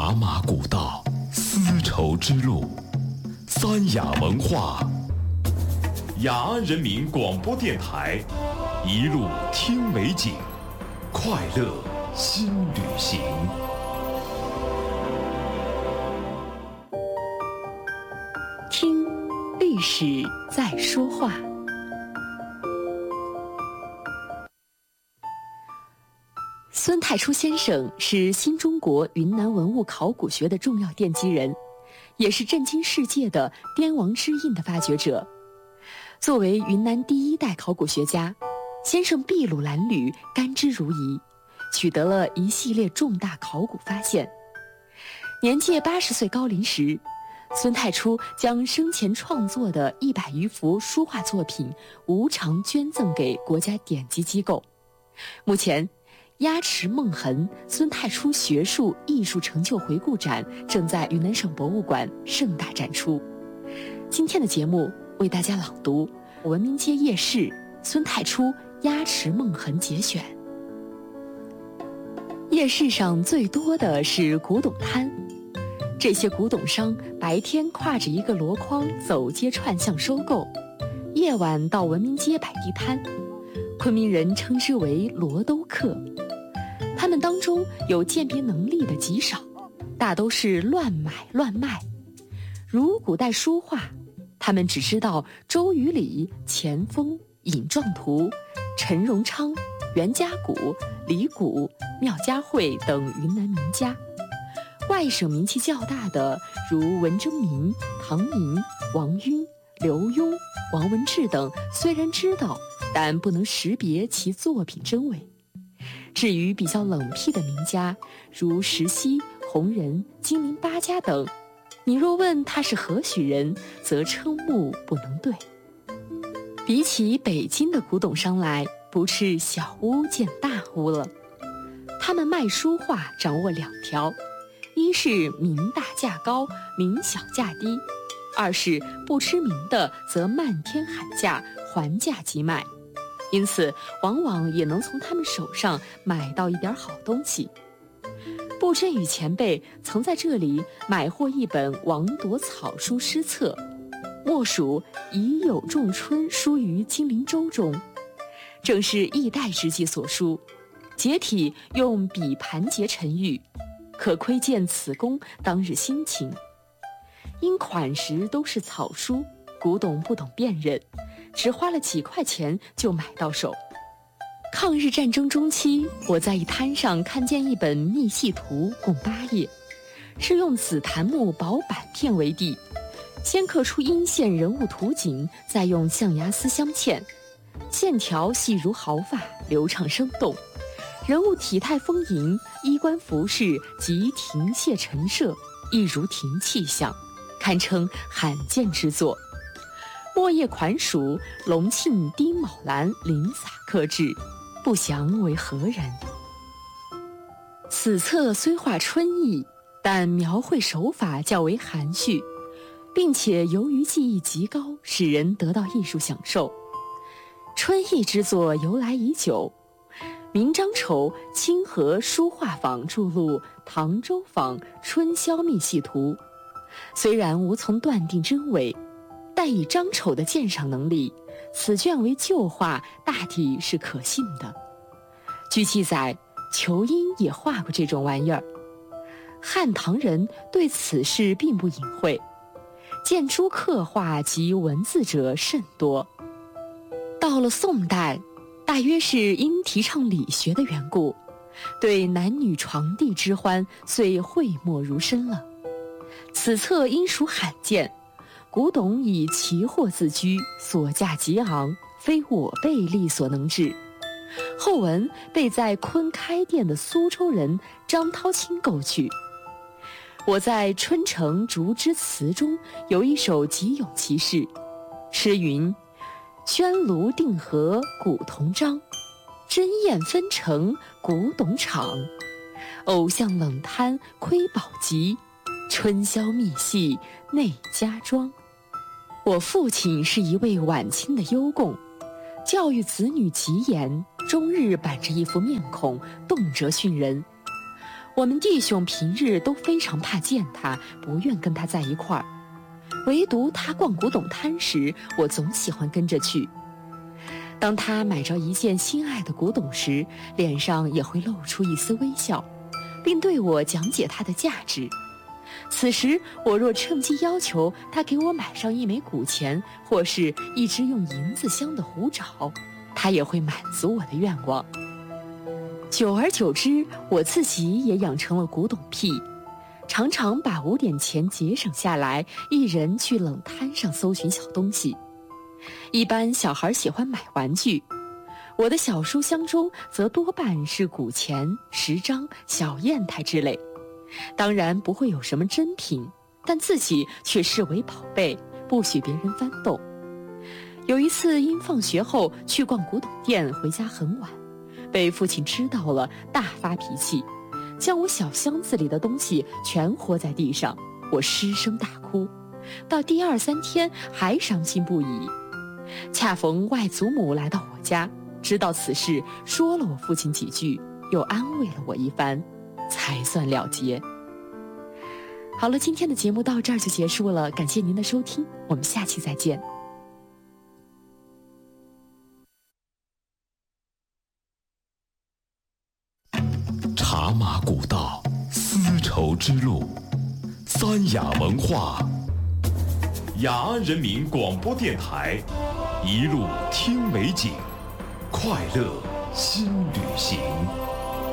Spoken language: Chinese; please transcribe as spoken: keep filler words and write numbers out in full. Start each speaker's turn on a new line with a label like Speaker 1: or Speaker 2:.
Speaker 1: 茶马古道，丝绸之路，三雅文化。雅安人民广播电台，一路听美景，快乐新旅行。
Speaker 2: 听历史在说话。孙太初先生是新中国云南文物考古学的重要奠基人，也是震惊世界的滇王之印的发掘者。作为云南第一代考古学家，先生筚路蓝缕，甘之如饴，取得了一系列重大考古发现。年届八十岁高龄时，孙太初将生前创作的一百余幅书画作品无偿捐赠给国家典籍机构。目前，鸭池梦痕孙太初学术艺术成就回顾展正在云南省博物馆盛大展出。今天的节目为大家朗读《文明街夜市孙太初鸭池梦痕节选》。夜市上最多的是古董摊，这些古董商白天挎着一个箩筐走街串巷收购，夜晚到文明街摆地摊，昆明人称之为罗兜客。他们当中有鉴别能力的极少，大都是乱买乱卖。如古代书画，他们只知道周瑜礼、钱锋、尹壮图、陈荣昌、袁家谷、李谷、缪家慧等云南名家。外省名气较大的如文征明、唐寅、王晕、刘墉、王文志等，虽然知道，但不能识别其作品真伪。至于比较冷僻的名家，如石溪、洪仁、金陵八家等，你若问他是何许人，则瞠目不能对。比起北京的古董商来，不是小巫见大巫了。他们卖书画掌握两条，一是名大价高，名小价低；二是不知名的则漫天喊价，还价即卖。因此往往也能从他们手上买到一点好东西。布阵宇前辈曾在这里买获一本王铎草书诗册，莫属已有仲春书于金陵州中，正是易代之际所书，结体用笔盘结沉郁，可窥见此公当日心情。因款识都是草书，古董不懂辨认，只花了几块钱就买到手。抗日战争中期，我在一摊上看见一本密细图，共八页，是用紫檀木薄板片为底，先刻出阴线人物图景，再用象牙丝镶嵌，线条细如毫发，流畅生动，人物体态丰盈，衣冠服饰及庭榭陈设一如庭气象，堪称罕见之作。墨叶款属隆庆丁卯兰林洒刻制，不详为何人。此册虽画春意，但描绘手法较为含蓄，并且由于技艺极高，使人得到艺术享受。春意之作由来已久，明张丑清河书画坊著录《唐周坊春宵密细图》，虽然无从断定真伪，但以张丑的鉴赏能力，此卷为旧画，大体是可信的。据记载，仇英也画过这种玩意儿。汉唐人对此事并不隐晦，见诸刻画及文字者甚多。到了宋代，大约是因提倡理学的缘故，对男女床笫之欢遂讳莫如深了。此册因属罕见，古董以奇货自居，所价极昂，非我辈力所能治。后文被在昆开店的苏州人张涛清购去。我在《春城竹枝词》中有一首极有其事，诗云：宣炉定和古铜章，珍宴分成古董场，偶像冷摊窥宝集，春宵密细内家庄。我父亲是一位晚清的优贡，教育子女极严，终日板着一副面孔，动辄训人。 我们弟兄平日都非常怕见他，不愿跟他在一块儿。唯独他逛古董摊时，我总喜欢跟着去。当他买着一件心爱的古董时，脸上也会露出一丝微笑，并对我讲解它的价值。此时，我若趁机要求他给我买上一枚古钱，或是一只用银子镶的虎爪，他也会满足我的愿望。久而久之，我自己也养成了古董癖，常常把五点钱节省下来，一人去冷摊上搜寻小东西。一般小孩喜欢买玩具，我的小书箱中则多半是古钱、时章、小砚台之类。当然不会有什么珍品，但自己却视为宝贝，不许别人翻动。有一次因放学后去逛古董店，回家很晚，被父亲知道了，大发脾气，将我小箱子里的东西全活在地上，我失声大哭，到第二三天还伤心不已。恰逢外祖母来到我家，知道此事，说了我父亲几句，又安慰了我一番，才算了结。好了，今天的节目到这儿就结束了，感谢您的收听，我们下期再见。
Speaker 1: 茶马古道，丝绸之路，三雅文化，雅安人民广播电台，一路听美景，快乐新旅行。